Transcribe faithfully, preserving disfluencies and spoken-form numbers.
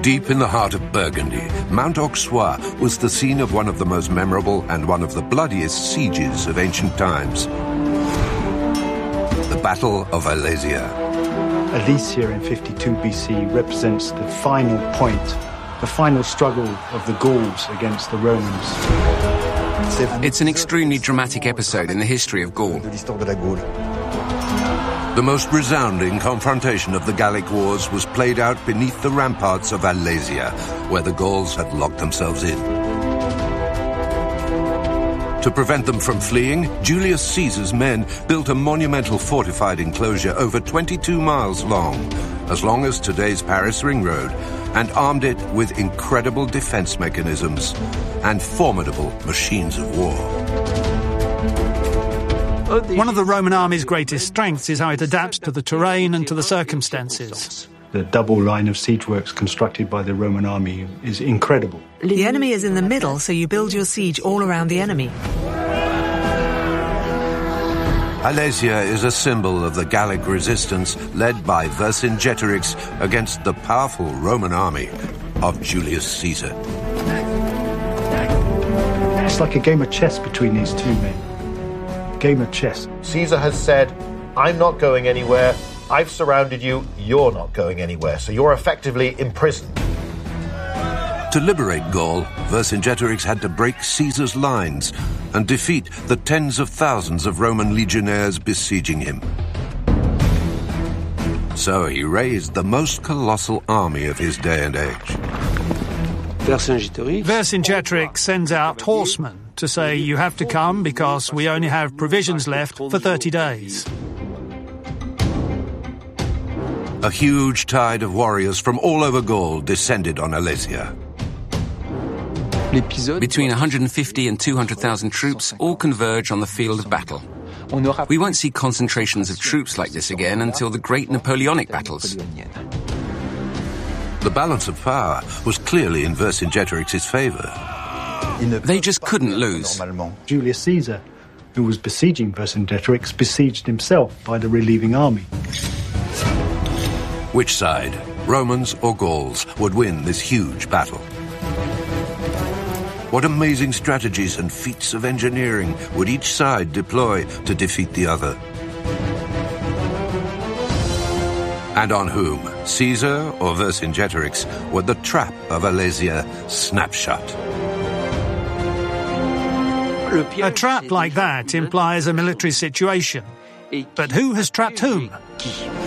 Deep in the heart of Burgundy, Mount Auxerrois was the scene of one of the most memorable and one of the bloodiest sieges of ancient times. The Battle of Alesia. Alesia in fifty-two B C represents the final point, the final struggle of the Gauls against the Romans. It's an extremely dramatic episode in the history of Gaul. The most resounding confrontation of the Gallic Wars was played out beneath the ramparts of Alesia, where the Gauls had locked themselves in. To prevent them from fleeing, Julius Caesar's men built a monumental fortified enclosure over twenty-two miles long, as long as today's Paris Ring Road, and armed it with incredible defense mechanisms and formidable machines of war. One of the Roman army's greatest strengths is how it adapts to the terrain and to the circumstances. The double line of siege works constructed by the Roman army is incredible. The enemy is in the middle, so you build your siege all around the enemy. Alesia is a symbol of the Gallic resistance led by Vercingetorix against the powerful Roman army of Julius Caesar. It's like a game of chess between these two men. Game of chess. Caesar has said, I'm not going anywhere, I've surrounded you, you're not going anywhere, so you're effectively imprisoned. To liberate Gaul, Vercingetorix had to break Caesar's lines and defeat the tens of thousands of Roman legionnaires besieging him. So he raised the most colossal army of his day and age. Vercingetorix sends out horsemen to say you have to come because we only have provisions left for thirty days. A huge tide of warriors from all over Gaul descended on Alesia. Between one hundred fifty and two hundred thousand troops all converge on the field of battle. We won't see concentrations of troops like this again until the great Napoleonic battles. The balance of power was clearly in Vercingetorix's favor. They just couldn't lose. Julius Caesar, who was besieging Vercingetorix, besieged himself by the relieving army. Which side, Romans or Gauls, would win this huge battle? What amazing strategies and feats of engineering would each side deploy to defeat the other? And on whom, Caesar or Vercingetorix, would the trap of Alesia snap shut? A trap like that implies a military situation. But who has trapped whom?